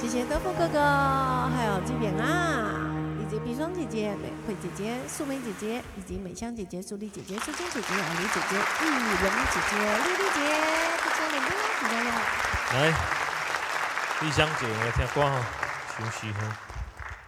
谢谢德福哥哥，还有这边啊，以及碧霜姐姐、美惠姐姐、素梅姐姐，以及美香姐姐、苏丽姐姐、苏金姐姐、阿丽姐姐、玉文姐姐、丽丽姐，大家两个，大家要来，丽香姐，我听歌吼，休息吼。